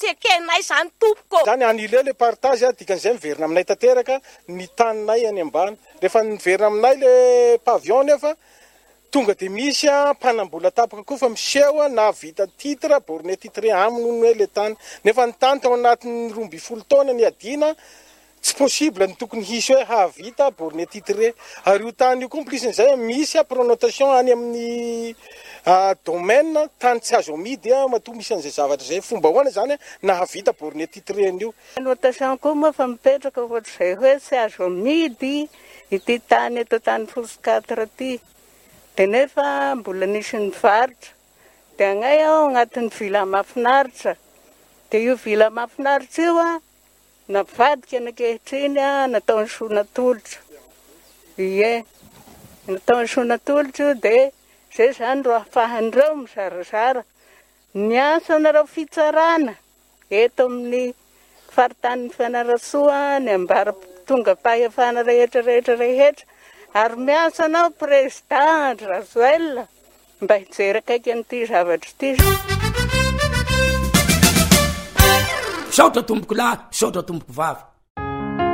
ekenay zany tompoko zany anile le partage dikan'izay miverina aminay tanteraka ny taninay any ambany rehefa niverina aminay le pavion nefa tonga de misy mpanambola tapaka koa fa miseho na vita titre borné titre aminy hoe le tany nefa ny tany tao anatin'ny 12 taona ny adina tsy possible ny tokony hisy hoe havita borné titre ary io tany io complicen'izay misy pronotation any amin'ny domaine tany tsy azo amidy matoa misy an'izay zavatra zay fomba hoana zany na havita borné titre an'io notation koa moa fa mipetraka ohatr'izay hoe tsy azo amidy ity tany eto tany Fosikatra ty de nefa mbola nisy ny varitra de agnay aho agnatin'ny vila mahafinaritra de io vila mahafinaritra io navadika ankehitriny natao sonatolotra ie natao sonatolotra de zay zany ro ahafahan'ireo mizarazara ny asa nareo fitsarana eto amin'ny faritany Fianarantsoa ny ambara tonga pahefana rehetra ary miasa anao président Razoel mba hijery akaiky an'ity zavatra ity saotra tomboko lahy saotra tomboko vavy